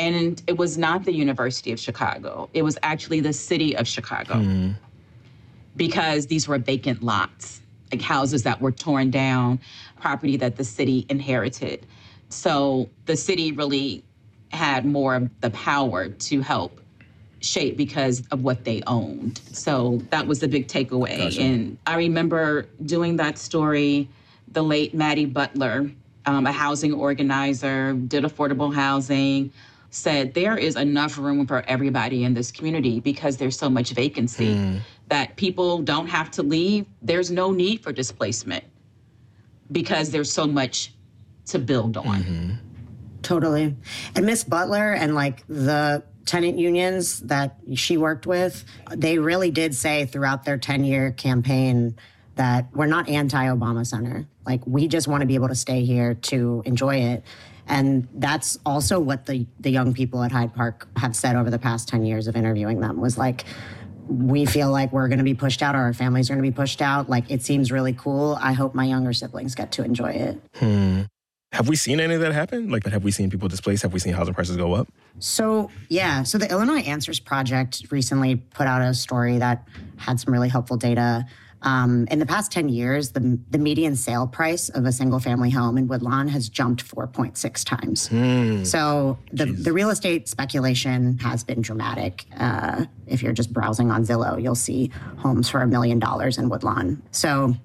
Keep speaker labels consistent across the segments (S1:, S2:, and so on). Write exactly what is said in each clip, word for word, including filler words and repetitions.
S1: And it was not the University of Chicago. It was actually the city of Chicago. Mm. Because these were vacant lots, like houses that were torn down, property that the city inherited. So the city really had more of the power to help shape because of what they owned. So that was the big takeaway. Gotcha. And I remember doing that story, the late Maddie Butler, um, a housing organizer, did affordable housing, said there is enough room for everybody in this community because there's so much vacancy mm. that people don't have to leave. There's no need for displacement because there's so much to build on.
S2: Mm-hmm. Totally. And Miss Butler and like the tenant unions that she worked with, they really did say throughout their ten-year campaign that we're not anti-Obama Center. Like, we just want to be able to stay here to enjoy it. And that's also what the, the young people at Hyde Park have said over the past ten years of interviewing them, was like, we feel like we're going to be pushed out or our families are going to be pushed out. Like, it seems really cool. I hope my younger siblings get to enjoy it.
S3: Hmm. Have we seen any of that happen? Like, have we seen people displaced? Have we seen housing prices go up?
S2: So, yeah. So the Illinois Answers Project recently put out a story that had some really helpful data. Um, in the past ten years, the, the median sale price of a single-family home in Woodlawn has jumped four point six times. Mm. So the, the real estate speculation has been dramatic. Uh, if you're just browsing on Zillow, you'll see homes for a million dollars in Woodlawn. So,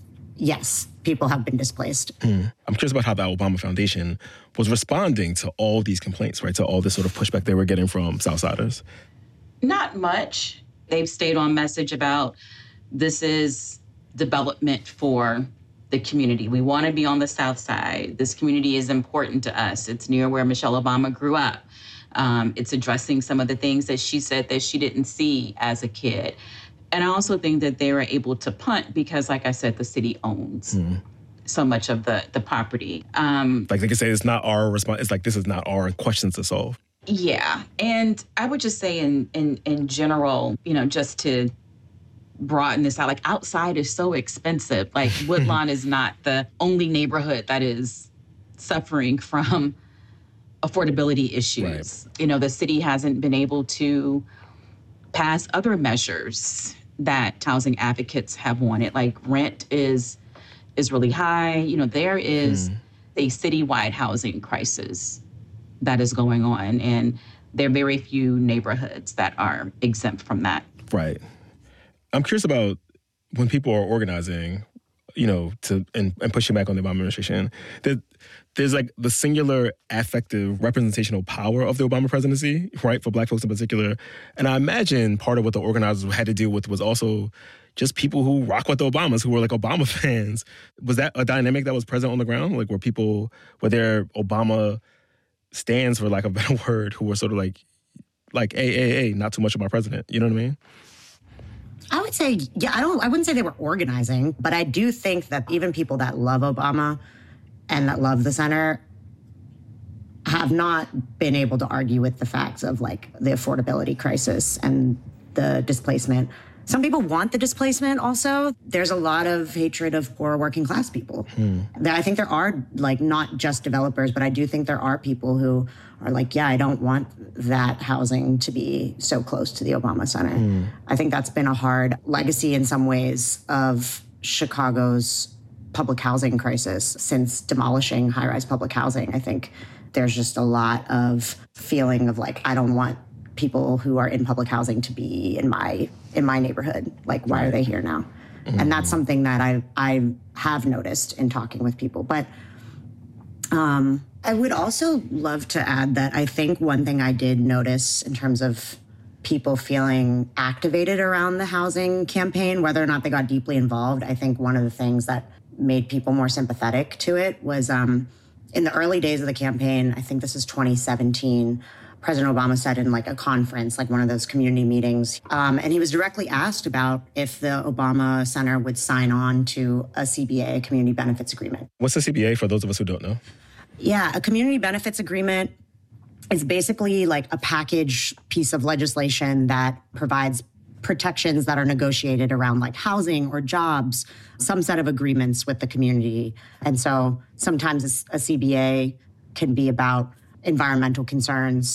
S2: yes, people have been displaced.
S3: Mm. I'm curious about how the Obama Foundation was responding to all these complaints, right, to all this sort of pushback they were getting from Southsiders.
S1: Not much. They've stayed on message about this is development for the community. We want to be on the South Side. This community is important to us. It's near where Michelle Obama grew up. Um, it's addressing some of the things that she said that she didn't see as a kid. And I also think that they were able to punt because, like I said, the city owns mm. so much of the, the property. Um,
S3: like they could say it's not our response. It's like, this is not our questions to solve.
S1: Yeah. And I would just say in, in, in general, you know, just to broaden this out, like, outside is so expensive. Like, Woodlawn is not the only neighborhood that is suffering from affordability issues. Right. You know, the city hasn't been able to pass other measures that housing advocates have wanted. Like, rent is is really high. You know, there is mm. a citywide housing crisis that is going on, and there are very few neighborhoods that are exempt from that.
S3: Right. I'm curious about when people are organizing, you know, to and, and pushing back on the Obama administration, that there's like the singular affective representational power of the Obama presidency, right, for Black folks in particular. And I imagine part of what the organizers had to deal with was also just people who rock with the Obamas, who were like Obama fans. Was that a dynamic that was present on the ground? Like, were people, were there Obama stands, for lack of a better word, who were sort of like, like, hey, hey, hey, not too much of my president. You know what I mean?
S2: I would say, yeah, I don't, I wouldn't say they were organizing, but I do think that even people that love Obama and that love the center have not been able to argue with the facts of, like, the affordability crisis and the displacement. Some people want the displacement also. There's a lot of hatred of poor working class people. Hmm. I think there are, like, not just developers, but I do think there are people who are like, yeah, I don't want that housing to be so close to the Obama Center. Hmm. I think that's been a hard legacy in some ways of Chicago's public housing crisis since demolishing high-rise public housing. I think there's just a lot of feeling of, like, I don't want people who are in public housing to be in my in my neighborhood. Like, why are they here now? Mm-hmm. And that's something that I I have noticed in talking with people. But um, I would also love to add that I think one thing I did notice in terms of people feeling activated around the housing campaign, whether or not they got deeply involved, I think one of the things that made people more sympathetic to it was um, in the early days of the campaign, I think this is twenty seventeen, President Obama said in like a conference, like one of those community meetings, um, and he was directly asked about if the Obama Center would sign on to a C B A, a Community Benefits Agreement.
S3: What's a C B A for those of us who don't know?
S2: Yeah, a Community Benefits Agreement is basically like a package piece of legislation that provides protections that are negotiated around like housing or jobs, some set of agreements with the community. And so sometimes a C B A can be about environmental concerns.